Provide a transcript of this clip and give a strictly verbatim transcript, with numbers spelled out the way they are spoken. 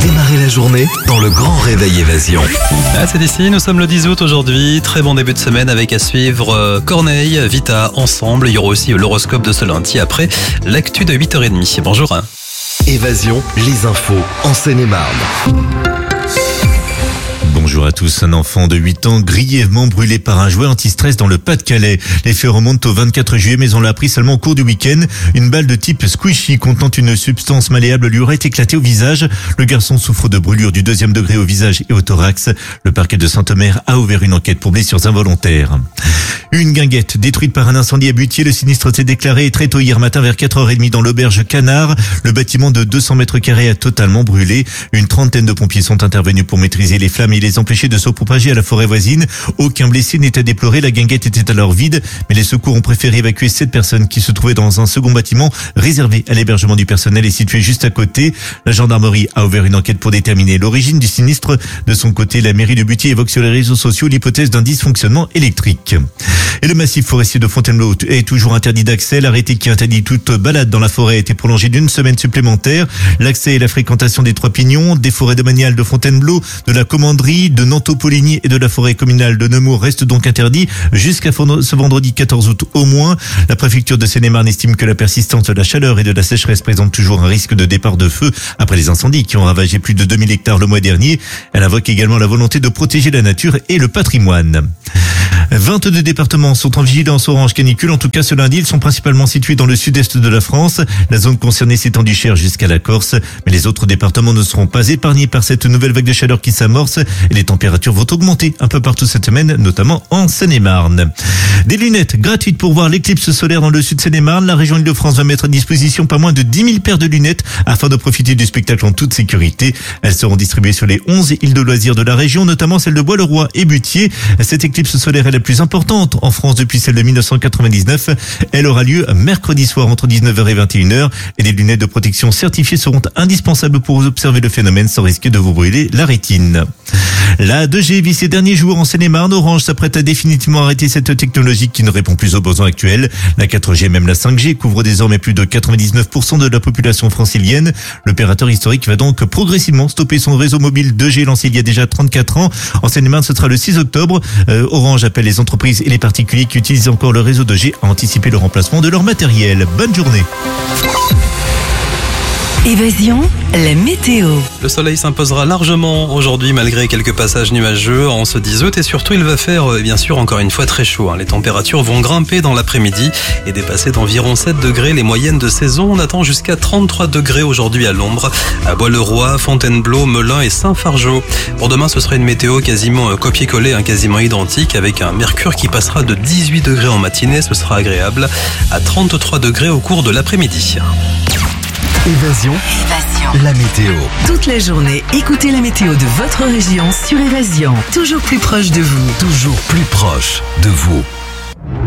Démarrez la journée dans le grand réveil Évasion. Ah, c'est ici, nous sommes le dix août aujourd'hui. Très bon début de semaine avec à suivre euh, Corneille, Vita, ensemble. Il y aura aussi l'horoscope de ce lundi après l'actu de huit heures trente. Bonjour. Évasion, les infos en Seine-et-Marne. Bonjour à tous. Un enfant de huit ans grièvement brûlé par un jouet anti-stress dans le Pas-de-Calais. Les faits remontent au vingt-quatre juillet, mais on l'a appris seulement au cours du week-end. Une balle de type squishy contenant une substance malléable lui aurait éclaté au visage. Le garçon souffre de brûlures du deuxième degré au visage et au thorax. Le parquet de Saint-Omer a ouvert une enquête pour blessures involontaires. Une guinguette détruite par un incendie à Butier. Le sinistre s'est déclaré très tôt hier matin vers quatre heures trente dans l'auberge Canard. Le bâtiment de deux cents mètres carrés a totalement brûlé. Une trentaine de pompiers sont intervenus pour maîtriser les flammes et les empêcher de se propager à la forêt voisine. Aucun blessé n'était déploré. La guinguette était alors vide, mais les secours ont préféré évacuer sept personnes qui se trouvaient dans un second bâtiment réservé à l'hébergement du personnel et situé juste à côté. La gendarmerie a ouvert une enquête pour déterminer l'origine du sinistre. De son côté, la mairie de Butier évoque sur les réseaux sociaux l'hypothèse d'un dysfonctionnement électrique. Et le massif forestier de Fontainebleau est toujours interdit d'accès. L'arrêté qui interdit toute balade dans la forêt a été prolongé d'une semaine supplémentaire. L'accès et la fréquentation des Trois Pignons, des forêts domaniales de Fontainebleau, de la Commanderie, de Nanteau-Poligny et de la forêt communale de Nemours restent donc interdits jusqu'à ce vendredi quatorze août au moins. La préfecture de Seine-et-Marne estime que la persistance de la chaleur et de la sécheresse présente toujours un risque de départ de feu après les incendies qui ont ravagé plus de deux mille hectares le mois dernier. Elle invoque également la volonté de protéger la nature et le patrimoine. vingt-deux départements sont en vigilance orange canicule. En tout cas, ce lundi, ils sont principalement situés dans le sud-est de la France. La zone concernée s'étend du Cher jusqu'à la Corse. Mais les autres départements ne seront pas épargnés par cette nouvelle vague de chaleur qui s'amorce. Et les températures vont augmenter un peu partout cette semaine, notamment en Seine-et-Marne. Des lunettes gratuites pour voir l'éclipse solaire dans le sud de Seine-et-Marne. La région Île-de-France va mettre à disposition pas moins de dix mille paires de lunettes afin de profiter du spectacle en toute sécurité. Elles seront distribuées sur les onze îles de loisirs de la région, notamment celle de Bois-le-Roi et Butier. Cette éclipse solaire est la plus importante en France depuis celle de mille neuf cent quatre-vingt-dix-neuf. Elle aura lieu mercredi soir entre dix-neuf heures et vingt et une heures et des lunettes de protection certifiées seront indispensables pour observer le phénomène sans risquer de vous brûler la rétine. La deux G vit ces derniers jours en Seine-et-Marne. Orange s'apprête à définitivement arrêter cette technologie qui ne répond plus aux besoins actuels. La quatre G, même la cinq G, couvre désormais plus de quatre-vingt-dix-neuf pour cent de la population francilienne. L'opérateur historique va donc progressivement stopper son réseau mobile deux G lancé il y a déjà trente-quatre ans. En Seine-et-Marne, ce sera le six octobre. Euh, Orange appelle les entreprises et les particuliers qui utilisent encore le réseau deux G à anticiper le remplacement de leur matériel. Bonne journée. Évasion, la météo. Le soleil s'imposera largement aujourd'hui malgré quelques passages nuageux en ce dix août et surtout il va faire bien sûr encore une fois très chaud. Les températures vont grimper dans l'après-midi et dépasser d'environ sept degrés les moyennes de saison. On attend jusqu'à trente-trois degrés aujourd'hui à l'ombre, à Bois-le-Roi, Fontainebleau, Melun et Saint-Fargeau. Pour demain ce sera une météo quasiment copier-coller, hein, quasiment identique avec un mercure qui passera de dix-huit degrés en matinée. Ce sera agréable à trente-trois degrés au cours de l'après-midi. Évasion, Évasion. la météo. Toute la journée, écoutez la météo de votre région sur Évasion. Toujours plus proche de vous. Toujours plus proche de vous.